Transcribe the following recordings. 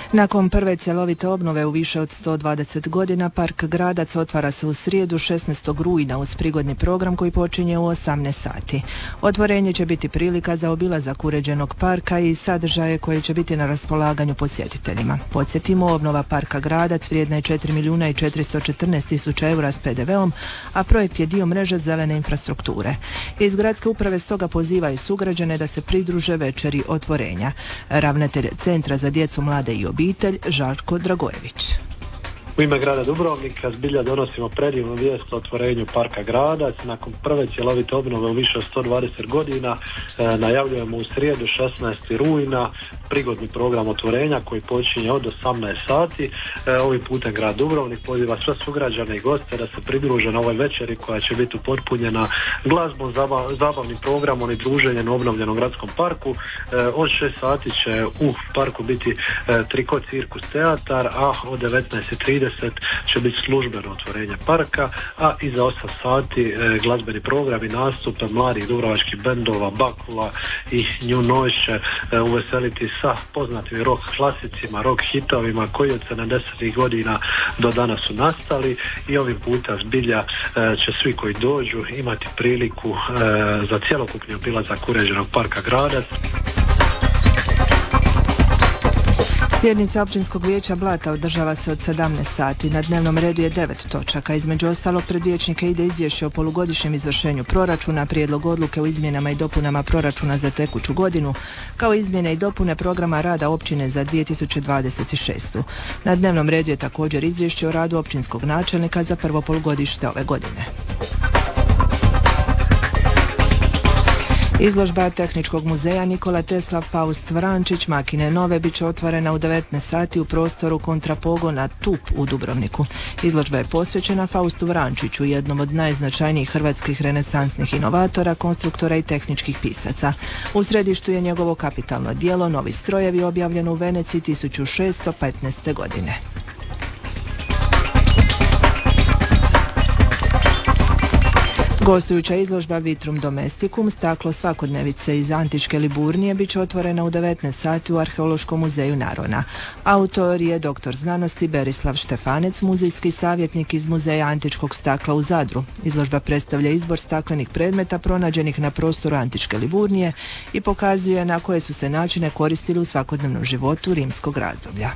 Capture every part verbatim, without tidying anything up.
Nakon prve cjelovite obnove u više od sto dvadeset godina, Park Gradac otvara se u srijedu šesnaestog rujna uz prigodni program koji počinje u osamnaest sati. Otvorenje će biti prilika za obilazak uređenog parka i sadržaje koje će biti na raspolaganju posjetiteljima. Podsjetimo, obnova Parka Gradac vrijedna je četiri milijuna i četiristo četrnaest tisuća eura s pe de veom, a projekt je dio mreže zelene infrastrukture. Iz gradske uprave stoga pozivaju sugrađane da se pridruže večeri otvorenja. Ravnatelj Centra za djecu, mlade i obitelj Žarko Dragojević. U ime grada Dubrovnika zbilja donosimo predivnu vijest o otvorenju Parka Gradac. Nakon prve cjelovite obnove u više od sto dvadeset godina e, najavljujemo u srijedu šesnaestog rujna prigodni program otvorenja koji počinje od osamnaest sati. E, ovim putem grad Dubrovnik poziva sve sugrađane i goste da se pridruže na ovoj večeri koja će biti upotpunjena glazbom, zabav, zabavnim programom i druženjem u obnovljenom gradskom parku. E, od šest sati će u parku biti e, Triko cirkus teatar, a od devetnaest i trideset će biti službeno otvorenje parka, a iza osam sati e, glazbeni program i nastupe mladih dubrovačkih bendova Bakula i New Noise će e, uveseliti sa poznatim rock klasicima, rock hitovima koji od sedamdesetih godina do danas su nastali i ovim puta zbilja e, će svi koji dođu imati priliku e, za cjelokupni obilazak uređenog Parka Gradac. Sjednica Općinskog vijeća Blata održava se od sedamnaest sati. Na dnevnom redu je devet točaka. Između ostalog pred vijećnike ide izvješće o polugodišnjem izvršenju proračuna, prijedlog odluke o izmjenama i dopunama proračuna za tekuću godinu, kao izmjene i dopune programa rada općine za dvije tisuće dvadeset šestu. Na dnevnom redu je također izvješće o radu općinskog načelnika za prvo polugodište ove godine. Izložba Tehničkog muzeja Nikola Tesla Faust Vrančić Makine nove bit će otvorena u devetnaest sati u prostoru kontrapogona T U P u Dubrovniku. Izložba je posvećena Faustu Vrančiću, jednom od najznačajnijih hrvatskih renesansnih inovatora, konstruktora i tehničkih pisaca. U središtu je njegovo kapitalno djelo Novi strojevi, objavljeno u Veneciji tisuću šesto petnaeste. godine. Gostujuća izložba Vitrum Domesticum, staklo svakodnevice iz antičke Liburnije, bit će otvorena u devetnaest sati u Arheološkom muzeju Narona. Autor je doktor znanosti Berislav Štefanec, muzejski savjetnik iz Muzeja antičkog stakla u Zadru. Izložba predstavlja izbor staklenih predmeta pronađenih na prostoru antičke Liburnije i pokazuje na koje su se načine koristili u svakodnevnom životu rimskog razdoblja.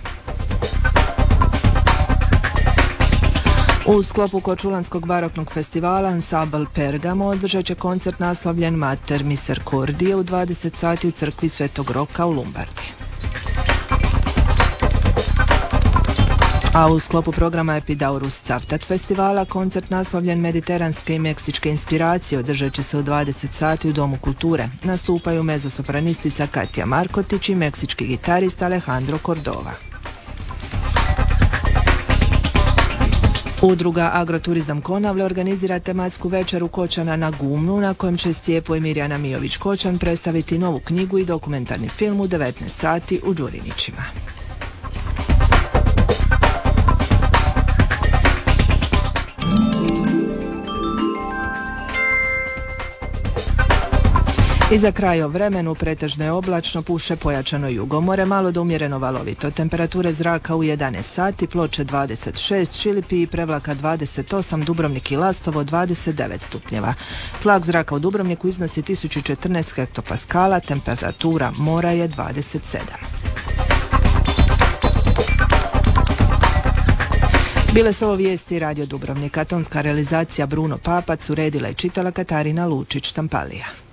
U sklopu Korčulanskog baroknog festivala Ansambl Pergamo održat će koncert naslovljen Mater Misericordiae u dvadeset sati u crkvi Svetog Roka u Lumbardi. A u sklopu programa Epidaurus Cavtat festivala koncert naslovljen Mediteranske i meksičke inspiracije održat će se u dvadeset sati u Domu kulture. Nastupaju mezosopranistica Katja Markotić i meksički gitarist Alejandro Cordova. Udruga Agroturizam Konavle organizira tematsku večeru Kočana na Gumnu, na kojem će Stjepo i Mirjana Mijović-Kočan predstaviti novu knjigu i dokumentarni film u devetnaest sati u Đurinićima. I za kraj o vremenu, pretežno je oblačno, puše pojačano jugomore, malo do umjereno valovito. Temperature zraka u jedanaest sati, Ploče dvadeset šest, Čilipi i Prevlaka dvadeset osam, Dubrovnik i Lastovo dvadeset devet stupnjeva. Tlak zraka u Dubrovniku iznosi tisuću četrnaest hektopaskala, temperatura mora je dvadeset sedam. Bile su ovo vijesti Radio Dubrovnika. Tonska realizacija Bruno Papac, uredila i čitala Katarina Lučić-Tampalija.